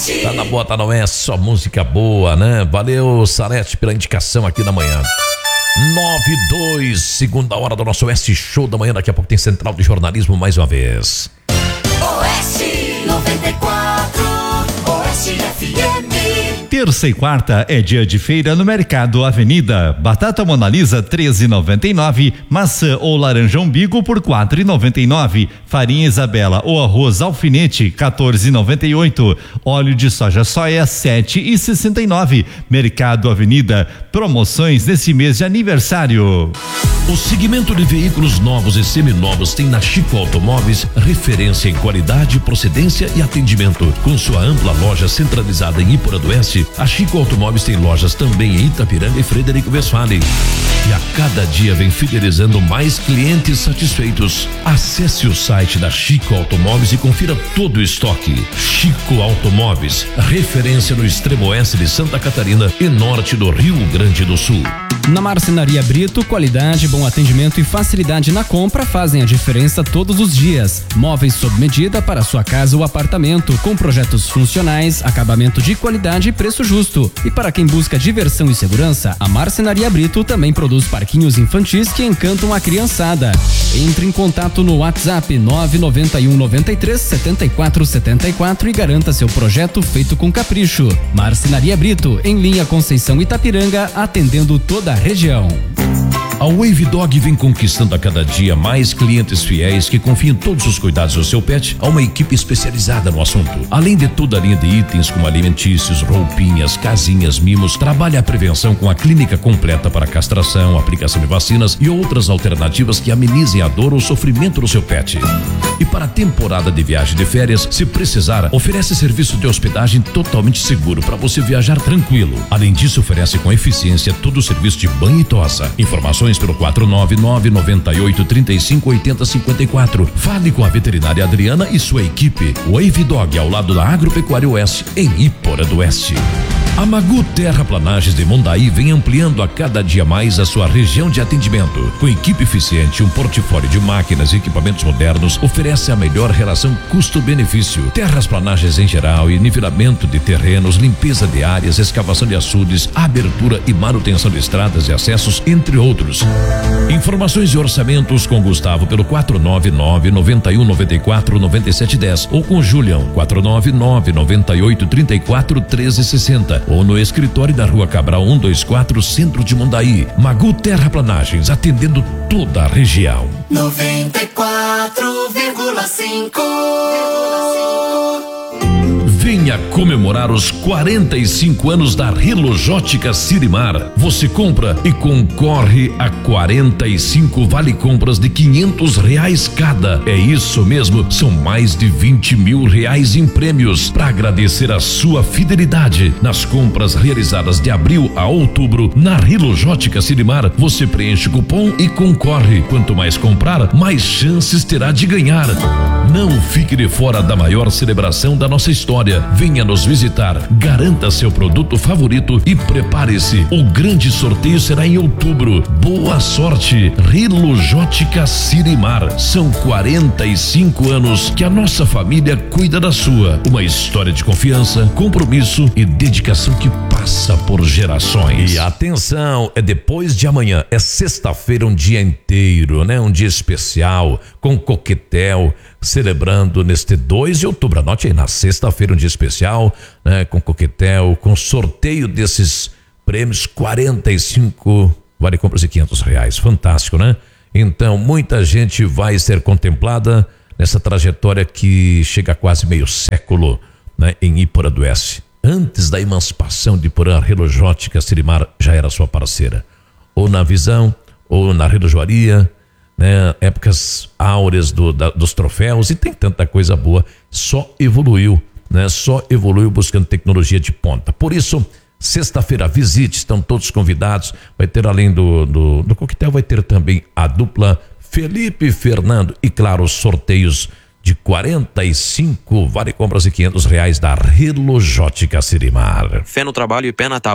Tá na boa, tá não é só música boa, né? Valeu, Salete, pela indicação aqui na manhã. 9:02, segunda hora do nosso Oeste Show da manhã. Daqui a pouco tem Central de Jornalismo mais uma vez. Oeste 94, Oeste FM. Terça e quarta é dia de feira no Mercado Avenida. Batata Mona Lisa 13,99, maçã ou laranja umbigo por 4,99, farinha Isabela ou arroz alfinete 14,98, óleo de soja soia 7,69. Mercado Avenida, promoções nesse mês de aniversário. O segmento de veículos novos e seminovos tem na Chico Automóveis referência em qualidade, procedência e atendimento. Com sua ampla loja centralizada em Ipora do Oeste, a Chico Automóveis tem lojas também em Itapiranga e Frederico Westphalen. E a cada dia vem fidelizando mais clientes satisfeitos. Acesse o site da Chico Automóveis e confira todo o estoque. Chico Automóveis, referência no extremo oeste de Santa Catarina e norte do Rio Grande do Sul. Na Marcenaria Brito, qualidade, bom atendimento e facilidade na compra fazem a diferença todos os dias. Móveis sob medida para sua casa ou apartamento, com projetos funcionais, acabamento de qualidade e preço justo. E para quem busca diversão e segurança, a Marcenaria Brito também produz parquinhos infantis que encantam a criançada. Entre em contato no WhatsApp 991 93 74 74 e garanta seu projeto feito com capricho. Marcenaria Brito, em linha Conceição Itapiranga, atendendo toda a região. A Wave Dog vem conquistando a cada dia mais clientes fiéis que confiam todos os cuidados do seu pet a uma equipe especializada no assunto. Além de toda a linha de itens como alimentícios, roupinhas, casinhas, mimos, trabalha a prevenção com a clínica completa para castração, aplicação de vacinas e outras alternativas que amenizem a dor ou sofrimento do seu pet. E para a temporada de viagem de férias, se precisar, oferece serviço de hospedagem totalmente seguro para você viajar tranquilo. Além disso, oferece com eficiência todo o serviço de banho e tosa. Informações pelo 499-9835-8054. Fale com a veterinária Adriana e sua equipe. Wave Dog, ao lado da Agropecuária Oeste, em Ipora do Oeste. A Magu Terraplanagens de Mondaí vem ampliando a cada dia mais a sua região de atendimento. Com equipe eficiente, um portfólio de máquinas e equipamentos modernos, oferece a melhor relação custo-benefício. Terrasplanagens em geral e nivelamento de terrenos, limpeza de áreas, escavação de açudes, abertura e manutenção de estradas e acessos, entre outros. Informações e orçamentos com Gustavo pelo 499-9194-9710 ou com Julião 499-9834-1360 ou no escritório da Rua Cabral 124, Centro de Mondaí. Magu Terraplanagens, atendendo toda a região. 94,5. Venha comemorar os 45 anos da Relojótica Sirimar. Você compra e concorre a 45 vale compras de R$500 cada. É isso mesmo, são mais de R$20 mil em prêmios. Para agradecer a sua fidelidade nas compras realizadas de abril a outubro na Relojótica Sirimar, você preenche o cupom e concorre. Quanto mais comprar, mais chances terá de ganhar. Não fique de fora da maior celebração da nossa história. Venha nos visitar, garanta seu produto favorito e prepare-se. O grande sorteio será em outubro. Boa sorte, Relojótica Sirimar. São 45 anos que a nossa família cuida da sua. Uma história de confiança, compromisso e dedicação que passa por gerações. E atenção, é depois de amanhã, é sexta-feira, um dia inteiro, né? Um dia especial, com coquetel, celebrando neste 2 de outubro. Anote aí, na sexta-feira, um dia especial, né? Com coquetel, com sorteio desses prêmios, 45 vale compras de R$500. Fantástico, né? Então, muita gente vai ser contemplada nessa trajetória que chega a quase meio século, né? Em Ipora do Oeste. Antes da emancipação de Ipora, a Relojótica Sirimar já era sua parceira. Ou na Visão, ou na relojoaria, né? Épocas áureas dos troféus, e tem tanta coisa boa. Só evoluiu, né? Só evoluiu buscando tecnologia de ponta. Por isso, sexta-feira, visite, estão todos convidados. Vai ter, além do coquetel, vai ter também a dupla Felipe e Fernando. E claro, os sorteios de 45 vale compras de R$500 da Relojótica Sirimar. Fé no trabalho e pé na tábua.